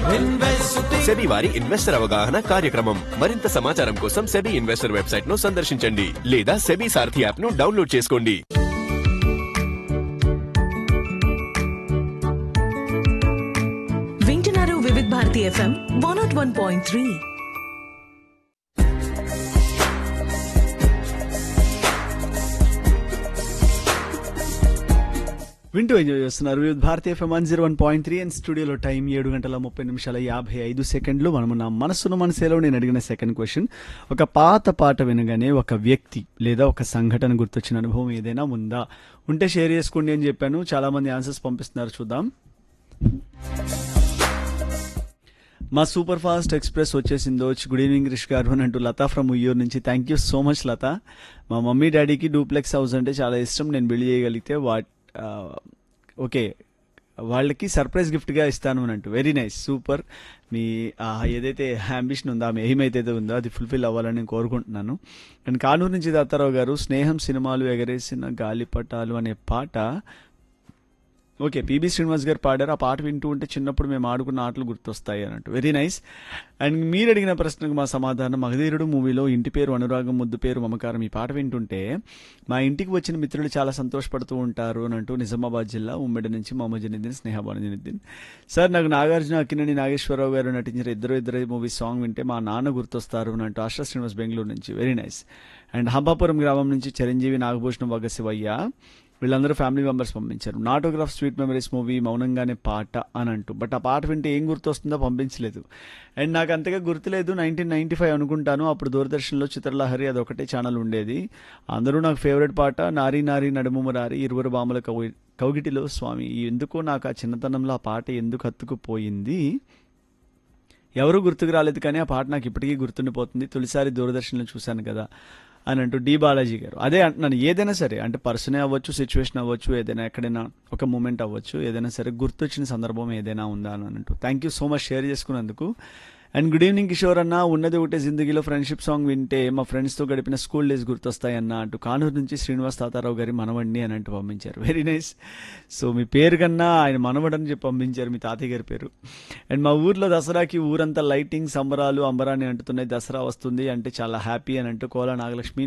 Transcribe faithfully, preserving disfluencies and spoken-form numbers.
SEBI వారి investor అవగాహన కార్యక్రమం. మరింత సమాచారం కోసం సెబీ ఇన్వెస్టర్ వెబ్సైట్ ను సందర్శించండి లేదా సెబీ సారథి యాప్ ను డౌన్లోడ్ చేసుకోండి. వింటున్నారు వివిధ Bharati FM one not one point three. వింటూ ఎంజాయ్ చేస్తున్నారు వివిధ భారతీయ FM one zero one point three and స్టూడియోలో టైం ఏడు గంటల ముప్పై నిమిషాల యాభై ఐదు సెకండ్లు. మనము నా మనసును మనసేలో నేను అడిగిన సెకండ్ క్వశ్చన్, ఒక పాత పాట వినగానే ఒక వ్యక్తి లేదా ఒక సంఘటన గుర్తొచ్చిన అనుభవం ఏదైనా ఉందా? ఉంటే షేర్ చేసుకోండి అని చెప్పాను. చాలా మంది ఆన్సర్స్ పంపిస్తున్నారు, చూద్దాం. మా సూపర్ ఫాస్ట్ ఎక్స్ప్రెస్ వచ్చేసిందో. గుడ్ ఈవినింగ్ రిష్ గారు అని అంటూ లతా ఫ్రమ్ ఉయ్యూరు నుంచి. థ్యాంక్ యూ సో మచ్ లత. మా మమ్మీ డాడీకి డూప్లెక్స్ హౌస్ అంటే చాలా ఇష్టం. నేను బిల్డ్ చేయగలిగితే వాట్ ఓకే వాళ్ళకి సర్ప్రైజ్ గిఫ్ట్గా ఇస్తాను అని అంటూ. Very nice, super. మీ ఏదైతే అంబిషన్ ఉందో, ఆమె ఎయిమ్ అయితే ఉందో అది ఫుల్ఫిల్ అవ్వాలని నేను కోరుకుంటున్నాను. అండ్ కానూరు నుంచి దత్తారావు గారు, స్నేహం సినిమాలు ఎగరేసిన గాలిపటాలు అనే పాట ఓకే పిబి శ్రీనివాస్ గారు పాడారు. ఆ పాట వింటూ ఉంటే చిన్నప్పుడు మేము ఆడుకున్న ఆటలు గుర్తొస్తాయి అన్నట్టు. Very nice. అండ్ మీరు అడిగిన ప్రశ్నకు మా సమాధానం, మగధీరుడు మూవీలో ఇంటి పేరు అనురాగం, ముద్దు పేరు మమకారం. ఈ పాట వింటుంటే మా ఇంటికి వచ్చిన మిత్రులు చాలా సంతోషపడుతూ ఉంటారు అని అంటూ నిజామాబాద్ జిల్లా ఉమ్మడి నుంచి మొహమ్మద్ జనీద్దీన్, స్నేహబాను జనీద్దీన్. సార్, నాకు నాగార్జున, అక్కినేని నాగేశ్వరరావు గారు నటించిన ఇద్దరు ఇద్దరు మూవీ సాంగ్ వింటే మా నాన్న గుర్తొస్తారు అని అంటూ ఆశా శ్రీనివాస్ బెంగళూరు నుంచి. Very nice. అండ్ హంపాపురం గ్రామం నుంచి చిరంజీవి, నాగభూషణం, వగశివయ్య వీళ్ళందరూ ఫ్యామిలీ మెంబర్స్ పంపించారు. నాటోగ్రాఫ్ స్వీట్ మెమరీస్ మూవీ మౌనంగానే పాట అని అంటూ. బట్ ఆ పాట వింటే ఏం గుర్తొస్తుందో పంపించలేదు. అండ్ నాకు అంతగా గుర్తులేదు. నైన్టీన్ నైన్టీ ఫైవ్ అనుకుంటాను. అప్పుడు దూరదర్శన్లో చిత్రలహరి అది ఒకటే ఛానల్ ఉండేది. అందరూ నాకు ఫేవరెట్ పాట నారీ నారీ నడుము రారి ఇరువురు బాముల కౌ కౌగిటిలో స్వామి. ఎందుకో నాకు ఆ చిన్నతనంలో ఆ పాట ఎందుకు హత్తుకుపోయింది, ఎవరూ గుర్తుకు రాలేదు, కానీ ఆ పాట నాకు ఇప్పటికీ గుర్తుండిపోతుంది. తొలిసారి దూరదర్శన్లో చూశాను కదా అని అంటూ డి బాలాజీ గారు. అదే అంటున్నాను, ఏదైనా సరే అంటే పర్సనే అవ్వచ్చు, సిచ్యువేషన్ అవ్వచ్చు, ఏదైనా ఎక్కడైనా ఒక మూమెంట్ అవ్వచ్చు, ఏదైనా సరే గుర్తొచ్చిన సందర్భం ఏదైనా ఉందా అని అంటూ. Thank you so much share చేసుకున్నందుకు. అండ్ గుడ్ ఈవినింగ్ కిషోర్ అన్న, ఉన్నది ఒకటే జిందగీలో ఫ్రెండ్షిప్ సాంగ్ వింటే మా ఫ్రెండ్స్తో గడిపిన స్కూల్ డేస్ గుర్తొస్తాయి అన్న అంటూ కానూరు నుంచి శ్రీనివాస్ తాతారావు గారి మనవడిని అని అంటూ పంపించారు. Very nice. సో మీ పేరు కన్నా ఆయన మనవడని చెప్పి పంపించారు, మీ తాతయ్య గారి పేరు. అండ్ మా ఊర్లో దసరాకి ఊరంతా లైటింగ్ సంబరాలు అంబరాన్ని అంటున్నాయి. దసరా వస్తుంది అంటే చాలా హ్యాపీ అని అంటూ కోలా నాగలక్ష్మి